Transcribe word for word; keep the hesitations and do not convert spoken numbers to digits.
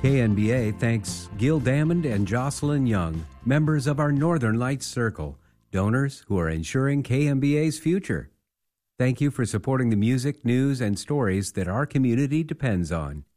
K N B A thanks Gil Damond and Jocelyn Young, members of our Northern Lights Circle, donors who are ensuring K N B A's future. Thank you for supporting the music, news, and stories that our community depends on.